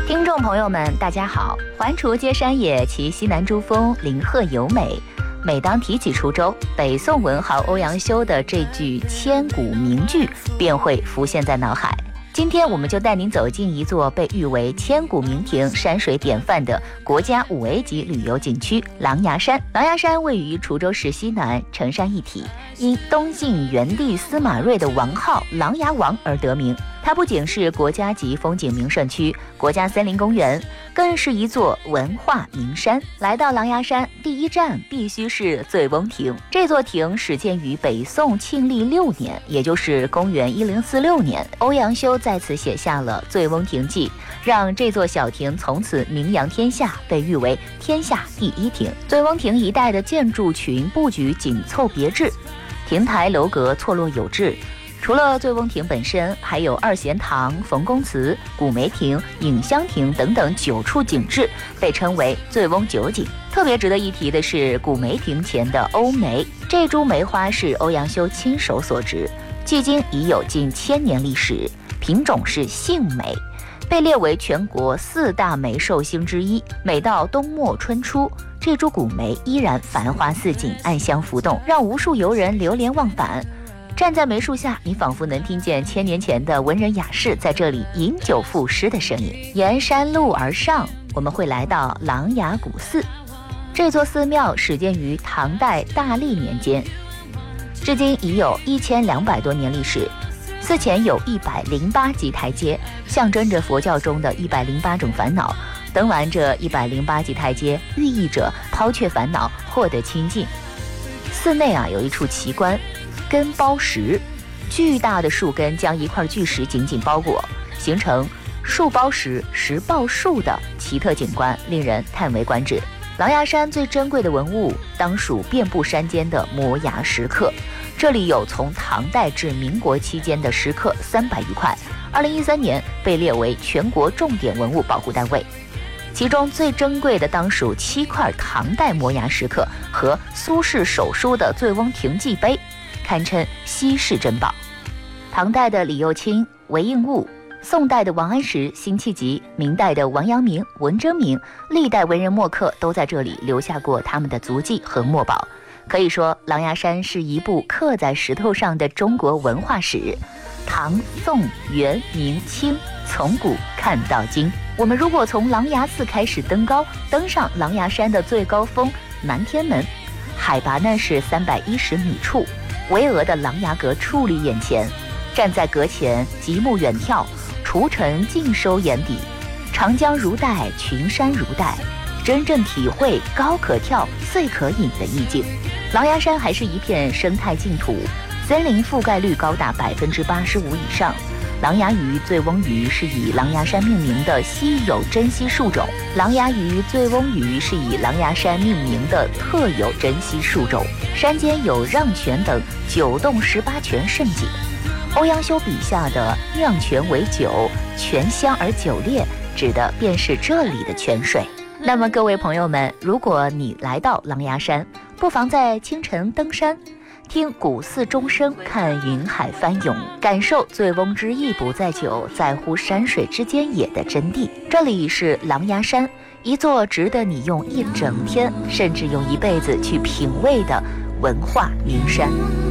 听众朋友们，大家好！环滁接山野，其西南诸峰，林壑尤美。每当提起滁州，北宋文豪欧阳修的这句千古名句便会浮现在脑海。今天我们就带您走进一座被誉为千古名亭、山水典范的国家5A 级旅游景区琅琊山。琅琊山位于滁州市西南，成山一体，因东晋元帝司马睿的王号琅琊王而得名。它不仅是国家级风景名胜区、国家森林公园，更是一座文化名山。来到琅琊山，第一站必须是醉翁亭。这座亭始建于北宋庆历6年，也就是公元1046年，欧阳修在此写下了《醉翁亭记》，让这座小亭从此名扬天下，被誉为天下第一亭。醉翁亭一带的建筑群布局紧凑别致，亭台楼阁错落有致。除了醉翁亭本身，还有二贤堂、冯公祠、古梅亭、影香亭等等9处景致，被称为醉翁9景。特别值得一提的是古梅亭前的欧梅，这株梅花是欧阳修亲手所植，距今已有近1000年历史，品种是杏梅，被列为全国4大梅寿星之一。每到冬末春初，这株古梅依然繁花似锦，暗香浮动，让无数游人流连忘返。站在梅树下，你仿佛能听见1000年前的文人雅士在这里饮酒赋诗的声音。沿山路而上，我们会来到琅琊古寺。这座寺庙始建于唐代大历年间，至今已有1200多年历史。寺前有108级台阶，象征着佛教中的108种烦恼。登完这108级台阶，寓意着抛却烦恼，获得清净。寺内有一处奇观，根包石，巨大的树根将一块巨石紧紧包裹，形成树包石、石抱树的奇特景观，令人叹为观止。琅琊山最珍贵的文物当属遍布山间的摩崖石刻，这里有从唐代至民国期间的石刻300余块，2013年被列为全国重点文物保护单位。其中最珍贵的当属7块唐代摩崖石刻和苏轼手书的《醉翁亭记碑》，堪称稀世珍宝。唐代的李幼卿、韦应物，宋代的王安石、辛弃疾，明代的王阳明、文征明，历代文人墨客都在这里留下过他们的足迹和墨宝。可以说，琅琊山是一部刻在石头上的中国文化史，唐、宋、元、明、清，从古看到今。我们如果从琅琊寺开始登高，登上琅琊山的最高峰南天门，海拔呢是310米处，巍峨的琅琊阁矗立眼前，站在阁前极目远眺，除尘尽收眼底，长江如带，群山如带，真正体会高可跳，碎可饮的意境。琅琊山还是一片生态净土，森林覆盖率高达85%以上。琅琊鱼、醉翁鱼是以琅琊山命名的稀有珍稀树种，琅琊鱼、醉翁鱼是以琅琊山命名的特有珍稀树种。山间有让泉等9洞18泉胜景。欧阳修笔下的酿泉为酒，泉香而酒冽，指的便是这里的泉水。那么各位朋友们，如果你来到琅琊山，不妨在清晨登山，听古寺钟声，看云海翻涌，感受醉翁之意不在酒，在乎山水之间也的真谛。这里是琅琊山，一座值得你用1整天甚至用一辈子去品味的文化名山。